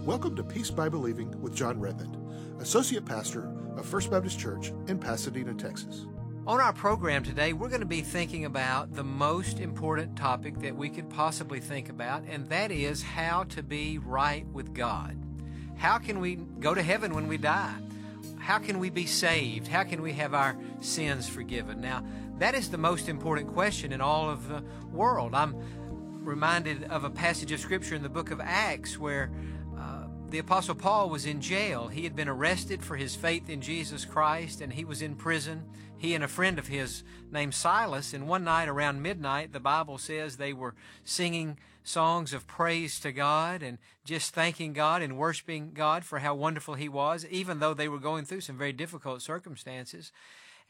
Welcome to Peace by Believing with John Redmond, Associate Pastor of First Baptist Church in Pasadena, Texas. On our program today, we're going to be thinking about the most important topic that we could possibly think about, and that is how to be right with God. How can we go to heaven when we die? How can we be saved? How can we have our sins forgiven? Now, that is the most important question in all of the world. I'm reminded of a passage of Scripture in the book of Acts where the Apostle Paul was in jail. He had been arrested for his faith in Jesus Christ, and he was in prison. He and a friend of his named Silas, and one night around midnight, the Bible says they were singing songs of praise to God and just thanking God and worshiping God for how wonderful He was, even though they were going through some very difficult circumstances.